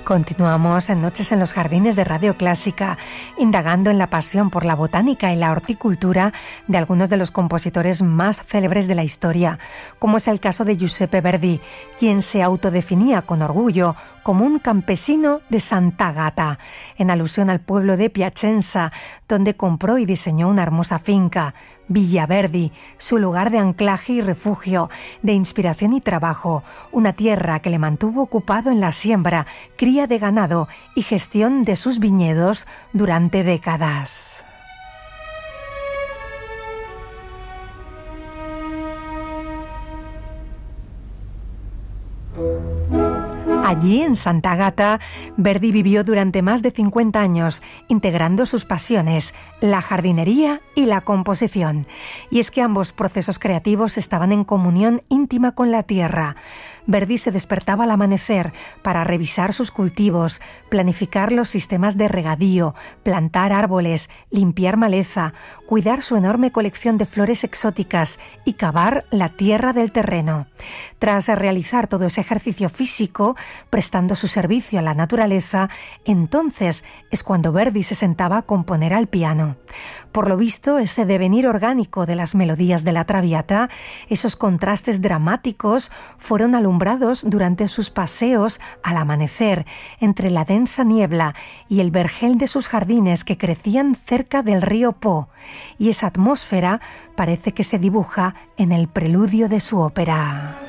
Continuamos en Noches en los Jardines de Radio Clásica, indagando en la pasión por la botánica y la horticultura de algunos de los compositores más célebres de la historia, como es el caso de Giuseppe Verdi, quien se autodefinía con orgullo como un campesino de Sant'Agata, en alusión al pueblo de Piacenza, donde compró y diseñó una hermosa finca, Villa Verdi, su lugar de anclaje y refugio, de inspiración y trabajo, una tierra que le mantuvo ocupado en la siembra, cría de ganado y gestión de sus viñedos durante décadas. Allí, en Sant'Agata, Verdi vivió durante más de 50 años, integrando sus pasiones, la jardinería y la composición. Y es que ambos procesos creativos estaban en comunión íntima con la tierra. Verdi se despertaba al amanecer para revisar sus cultivos, planificar los sistemas de regadío, plantar árboles, limpiar maleza, cuidar su enorme colección de flores exóticas y cavar la tierra del terreno. Tras realizar todo ese ejercicio físico, prestando su servicio a la naturaleza, entonces es cuando Verdi se sentaba a componer al piano. Por lo visto, ese devenir orgánico de las melodías de la Traviata, esos contrastes dramáticos, fueron alumbrados durante sus paseos al amanecer, entre la densa niebla y el vergel de sus jardines que crecían cerca del río Po, y esa atmósfera parece que se dibuja en el preludio de su ópera.